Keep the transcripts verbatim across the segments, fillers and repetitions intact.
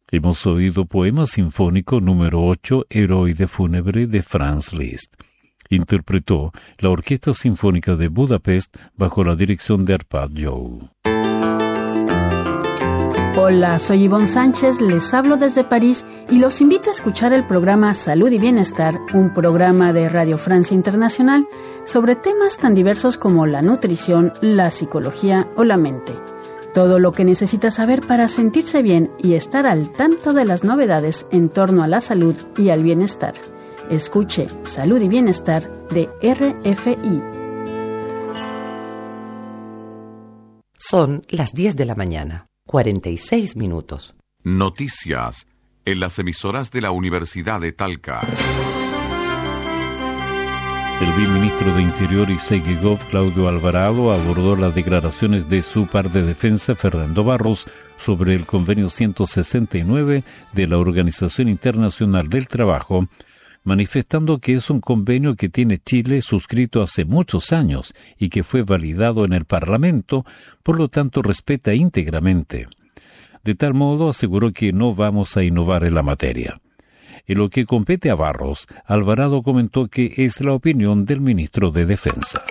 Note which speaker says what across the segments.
Speaker 1: Hemos oído poema sinfónico número ocho, Heroide fúnebre, de Franz Liszt. Interpretó la Orquesta Sinfónica de Budapest bajo la dirección de Arpaio.
Speaker 2: Hola, soy Ivonne Sánchez, les hablo desde París y los invito a escuchar el programa Salud y Bienestar, un programa de Radio Francia Internacional sobre temas tan diversos como la nutrición, la psicología o la mente. Todo lo que necesita saber para sentirse bien y estar al tanto de las novedades en torno a la salud y al bienestar. Escuche Salud y Bienestar de R F I.
Speaker 3: Son las diez de la mañana, cuarenta y seis minutos.
Speaker 4: Noticias en las emisoras de la Universidad de Talca.
Speaker 1: El viceministro de Interior y Seguigov, Claudio Alvarado, abordó las declaraciones de su par de defensa, Fernando Barros, sobre el convenio ciento sesenta y nueve de la Organización Internacional del Trabajo, manifestando que es un convenio que tiene Chile suscrito hace muchos años y que fue validado en el Parlamento, por lo tanto respeta íntegramente. De tal modo aseguró que no vamos a innovar en la materia. En lo que compete a Barros, Alvarado comentó que es la opinión del ministro de Defensa.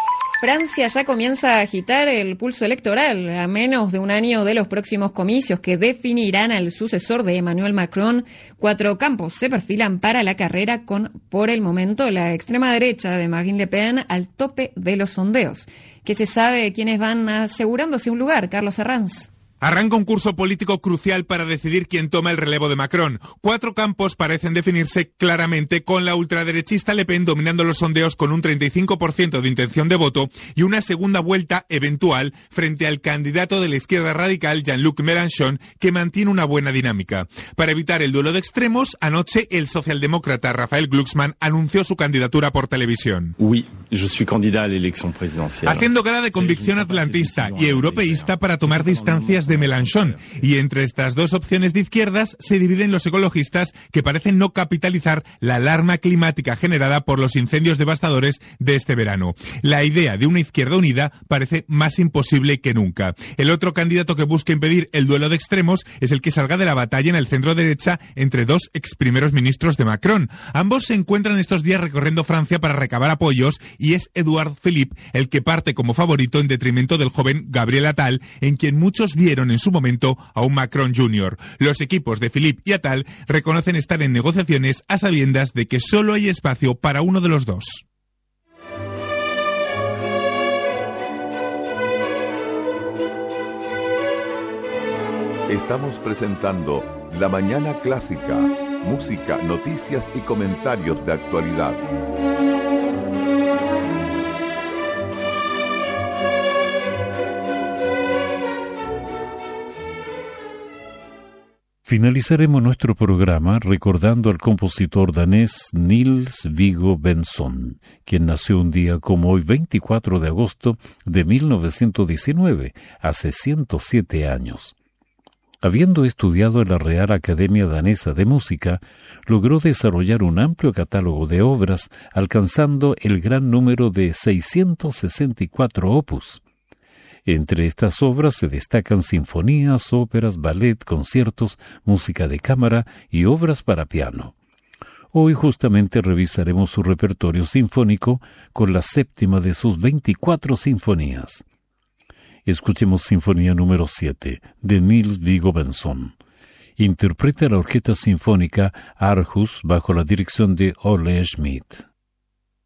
Speaker 5: Francia ya comienza a agitar el pulso electoral. A menos de un año de los próximos comicios que definirán al sucesor de Emmanuel Macron, cuatro campos se perfilan para la carrera con, por el momento, la extrema derecha de Marine Le Pen al tope de los sondeos. ¿Qué se sabe quiénes van asegurándose un lugar? Carlos Herranz.
Speaker 6: Arranca un curso político crucial para decidir quién toma el relevo de Macron. Cuatro campos parecen definirse claramente, con la ultraderechista Le Pen dominando los sondeos con un treinta y cinco por ciento de intención de voto y una segunda vuelta eventual frente al candidato de la izquierda radical, Jean-Luc Mélenchon, que mantiene una buena dinámica. Para evitar el duelo de extremos, anoche el socialdemócrata Raphael Glucksmann anunció su candidatura por televisión.
Speaker 7: Oui, je suis candidat a la elección presidencial.
Speaker 6: Haciendo cara de convicción atlantista y europeísta para tomar distancias de Mélenchon, y entre estas dos opciones de izquierdas se dividen los ecologistas, que parecen no capitalizar la alarma climática generada por los incendios devastadores de este verano. La idea de una izquierda unida parece más imposible que nunca. El otro candidato que busca impedir el duelo de extremos es el que salga de la batalla en el centro derecha entre dos ex primeros ministros de Macron. Ambos se encuentran estos días recorriendo Francia para recabar apoyos, y es Édouard Philippe el que parte como favorito en detrimento del joven Gabriel Attal, en quien muchos vieron en su momento a un Macron junior. Los equipos de Philippe y Attal reconocen estar en negociaciones a sabiendas de que solo hay espacio para uno de los dos.
Speaker 4: Estamos presentando La Mañana Clásica, música, noticias y comentarios de actualidad.
Speaker 1: Finalizaremos nuestro programa recordando al compositor danés Niels Viggo Bentzon, quien nació un día como hoy, veinticuatro de agosto de mil novecientos diecinueve, hace ciento siete años. Habiendo estudiado en la Real Academia Danesa de Música, logró desarrollar un amplio catálogo de obras, alcanzando el gran número de seiscientos sesenta y cuatro opus. Entre estas obras se destacan sinfonías, óperas, ballet, conciertos, música de cámara y obras para piano. Hoy justamente revisaremos su repertorio sinfónico con la séptima de sus veinticuatro sinfonías. Escuchemos Sinfonía número siete, de Niels Viggo Bentzon. Interpreta la Orquesta Sinfónica Aarhus bajo la dirección de Ole Schmidt.